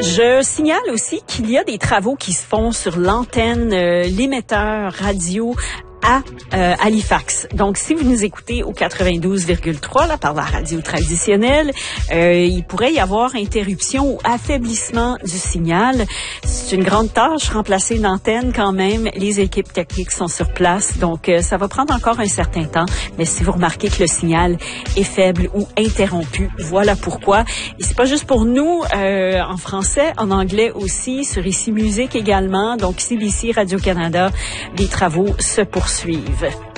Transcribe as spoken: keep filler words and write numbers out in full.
Je signale aussi qu'il y a des travaux qui se font sur l'antenne, euh, l'émetteur radio à euh, Halifax. Donc, si vous nous écoutez au quatre-vingt-douze virgule trois, là, par la radio traditionnelle, euh, il pourrait y avoir interruption ou affaiblissement du signal. C'est une grande tâche, remplacer une antenne quand même. Les équipes techniques sont sur place, donc euh, ça va prendre encore un certain temps. Mais si vous remarquez que le signal est faible ou interrompu, voilà pourquoi. Et c'est pas juste pour nous, euh, en français, en anglais aussi, sur Ici Musique également. Donc, C B C, Radio-Canada, les travaux se poursuivent. Suivent.